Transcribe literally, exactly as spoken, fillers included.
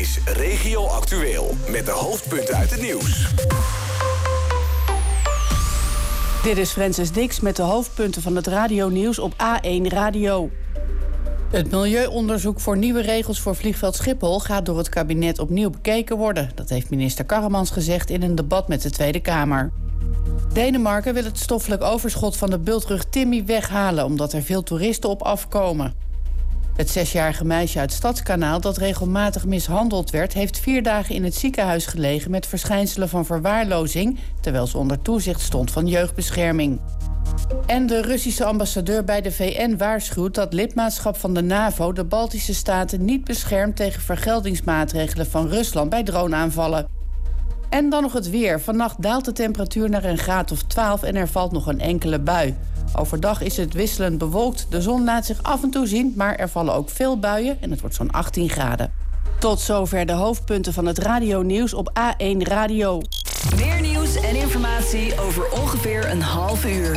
is Regio Actueel met de hoofdpunten uit het nieuws. Dit is Francis Dix met de hoofdpunten van het radionieuws op A één Radio. Het milieuonderzoek voor nieuwe regels voor vliegveld Schiphol gaat door het kabinet opnieuw bekeken worden. Dat heeft minister Karremans gezegd in een debat met de Tweede Kamer. Denemarken wil het stoffelijk overschot van de bultrug Timmy weghalen, omdat er veel toeristen op afkomen. Het zesjarige meisje uit Stadskanaal dat regelmatig mishandeld werd, heeft vier dagen in het ziekenhuis gelegen met verschijnselen van verwaarlozing, terwijl ze onder toezicht stond van jeugdbescherming. En de Russische ambassadeur bij de V N waarschuwt dat lidmaatschap van de NAVO de Baltische staten niet beschermt tegen vergeldingsmaatregelen van Rusland bij droneaanvallen. En dan nog het weer. Vannacht daalt de temperatuur naar een graad of twaalf en er valt nog een enkele bui. Overdag is het wisselend bewolkt. De zon laat zich af en toe zien, maar er vallen ook veel buien en het wordt zo'n achttien graden. Tot zover de hoofdpunten van het radionieuws op A één Radio. Meer nieuws en informatie over ongeveer een half uur.